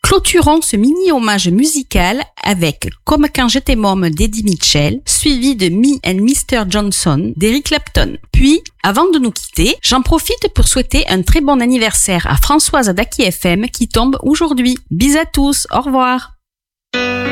Clôturons ce mini-hommage musical avec Comme quand j'étais môme d'Eddie Mitchell, suivi de Me and Mr. Johnson d'Eric Clapton. Puis, avant de nous quitter, j'en profite pour souhaiter un très bon anniversaire à Françoise d'Aki FM qui tombe aujourd'hui. Bis à tous, au revoir.